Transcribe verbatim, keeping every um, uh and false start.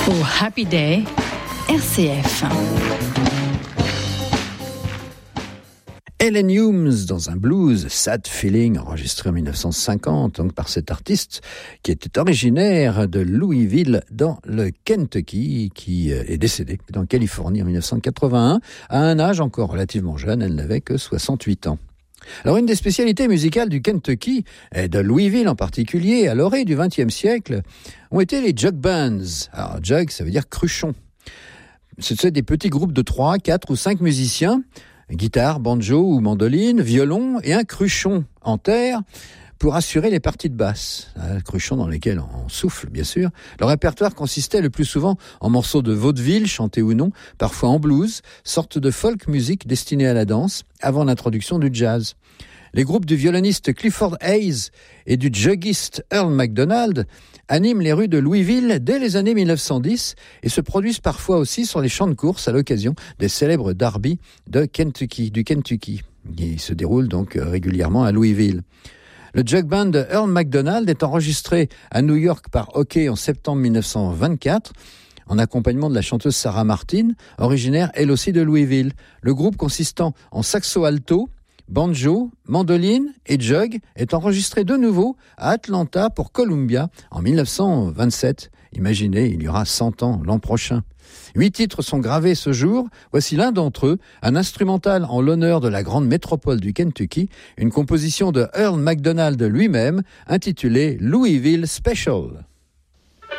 Au Happy Day, R C F. Helen Humes dans un blues, Sad Feeling, enregistré en dix-neuf cent cinquante, donc par cet artiste qui était originaire de Louisville dans le Kentucky, qui est décédé dans Californie en dix-neuf cent quatre-vingt-un, à un âge encore relativement jeune, elle n'avait que soixante-huit ans. Alors une des spécialités musicales du Kentucky, et de Louisville en particulier, à l'orée du vingtième siècle, ont été les jug bands. Alors jug, ça veut dire cruchon. C'était des petits groupes de trois, quatre ou cinq musiciens, guitare, banjo ou mandoline, violon et un cruchon en terre pour assurer les parties de basse. Un cruchon dans lesquels on souffle, bien sûr. Le répertoire consistait le plus souvent en morceaux de vaudeville, chantés ou non, parfois en blues, sorte de folk music destinée à la danse, avant l'introduction du jazz. Les groupes du violoniste Clifford Hayes et du juggiste Earl MacDonald animent les rues de Louisville dès les années dix-neuf cent dix et se produisent parfois aussi sur les champs de course à l'occasion des célèbres derbies de Kentucky, du Kentucky, qui se déroulent donc régulièrement à Louisville. Le jug band de Earl MacDonald est enregistré à New York par Hockey en septembre dix-neuf cent vingt-quatre, en accompagnement de la chanteuse Sarah Martin, originaire elle aussi de Louisville. Le groupe consistant en saxo alto, banjo, mandoline et jug est enregistré de nouveau à Atlanta pour Columbia en dix-neuf cent vingt-sept. Imaginez, il y aura cent ans l'an prochain. Huit titres sont gravés ce jour. Voici l'un d'entre eux, un instrumental en l'honneur de la grande métropole du Kentucky, une composition de Earl MacDonald lui-même, intitulée Louisville Special.